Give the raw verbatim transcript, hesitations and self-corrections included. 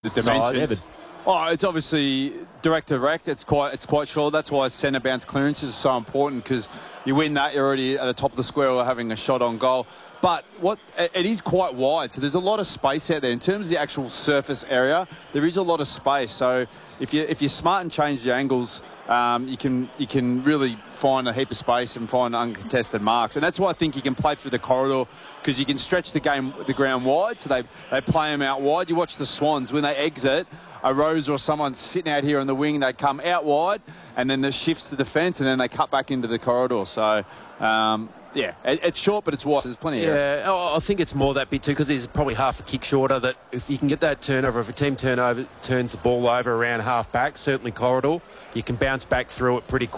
the dimensions. Oh, Oh, it's obviously direct to direct. It's quite, it's quite short. That's why centre bounce clearances are so important, because you win that, you're already at the top of the square or having a shot on goal. But what it is quite wide, so there's a lot of space out there in terms of the actual surface area. There is a lot of space. So if you if you're smart and change the angles, um, you can you can really find a heap of space and find uncontested marks. And that's why I think you can play through the corridor, because you can stretch the game the ground wide. So they they play them out wide. You watch the Swans when they exit. A Rose or someone sitting out here on the wing, they come out wide, and then the shifts to defence, and then they cut back into the corridor. So, um, yeah, it, it's short, but it's wide. There's plenty of area. Yeah, oh, I think it's more that bit too, because there's probably half a kick shorter. That if you can get that turnover, if a team turnover turns the ball over around half back, certainly corridor, you can bounce back through it pretty quick.